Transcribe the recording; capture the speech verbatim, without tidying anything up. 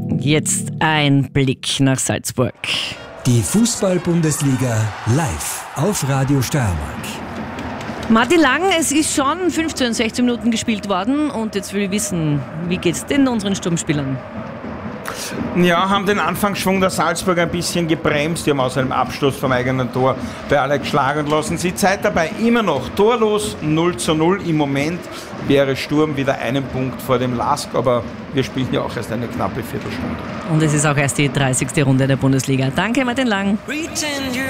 Jetzt ein Blick nach Salzburg. Die Fußball-Bundesliga live auf Radio Steiermark. Martin Lang, es ist schon fünfzehn, sechzehn Minuten gespielt worden und jetzt will ich wissen, wie geht's denn unseren Sturmspielern? Ja, haben den Anfangsschwung der Salzburger ein bisschen gebremst. Die haben aus einem Abstoß vom eigenen Tor bei Alex schlagen lassen. Sie Zeit dabei immer noch torlos, null zu null. Im Moment wäre Sturm wieder einen Punkt vor dem Lask, aber wir spielen ja auch erst eine knappe Viertelstunde. Und es ist auch erst die dreißigste Runde der Bundesliga. Danke, Martin Lang.